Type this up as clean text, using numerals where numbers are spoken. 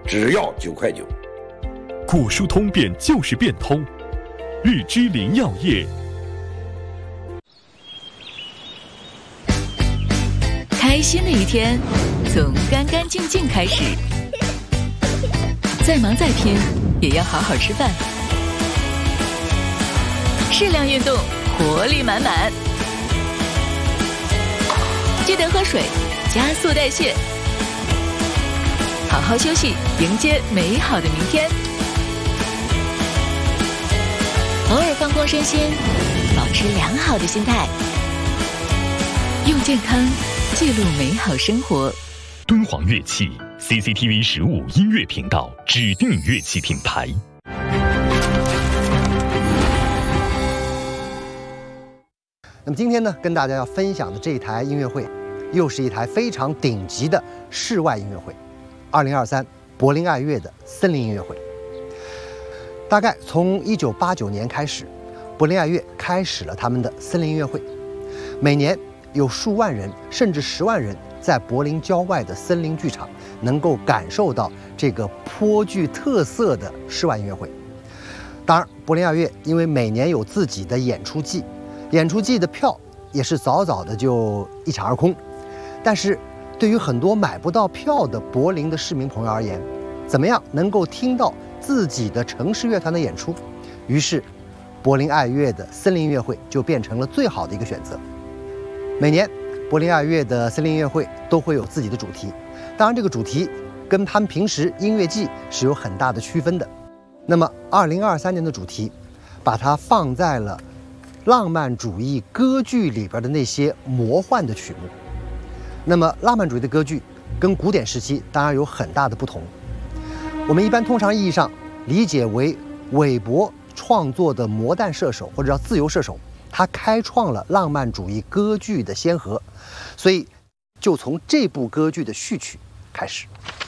只要9块9。 果蔬通便就是变通，日之林药业。 开心的一天从干干净净开始，再忙再拼也要好好吃饭，适量运动，活力满满。记得喝水，加速代谢，好好休息，迎接美好的明天。偶尔放空身心，保持良好的心态，用健康记录美好生活。 敦煌乐器 CCTV 15音乐频道指定乐器品牌。 那么今天呢，跟大家要分享的这一台音乐会，又是一台非常顶级的室外音乐会，2023柏林爱乐的森林音乐会。大概从1989年开始，柏林爱乐开始了他们的森林音乐会，每年有数万人甚至10万人在柏林郊外的森林剧场能够感受到这个颇具特色的室外音乐会。当然，柏林爱乐因为每年有自己的演出季，演出季的票也是早早的就一场而空。但是对于很多买不到票的柏林的市民朋友而言，怎么样能够听到自己的城市乐团的演出？于是柏林爱乐的森林音乐会就变成了最好的一个选择。每年柏林爱乐的森林音乐会都会有自己的主题，当然这个主题跟他们平时音乐季是有很大的区分的。那么2023年的主题把它放在了浪漫主义歌剧里边的那些魔幻的曲目。那么浪漫主义的歌剧跟古典时期当然有很大的不同，我们一般通常意义上理解为韦伯创作的魔弹射手或者叫自由射手，他开创了浪漫主义歌剧的先河，所以就从这部歌剧的序曲开始。